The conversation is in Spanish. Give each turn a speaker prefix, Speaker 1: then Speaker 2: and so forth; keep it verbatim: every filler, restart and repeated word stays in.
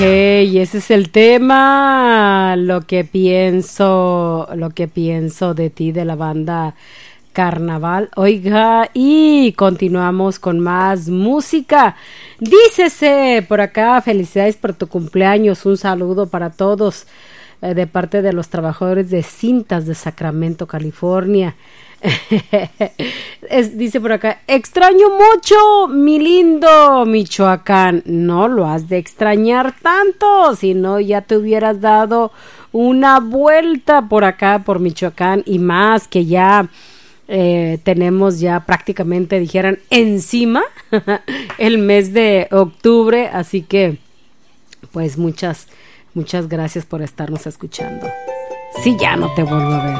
Speaker 1: Y ese es el tema, lo que pienso, lo que pienso de ti, de la banda Carnaval. Oiga, y continuamos con más música. Dícese por acá, felicidades por tu cumpleaños, un saludo para todos eh, de parte de los trabajadores de cintas de Sacramento, California. Es, dice por acá, extraño mucho mi lindo Michoacán. No lo has de extrañar tanto, si no ya te hubieras dado una vuelta por acá, por Michoacán, y más que ya eh, tenemos ya prácticamente, dijeran, encima el mes de octubre, así que pues muchas, muchas gracias por estarnos escuchando. Si ya no te vuelvo a ver.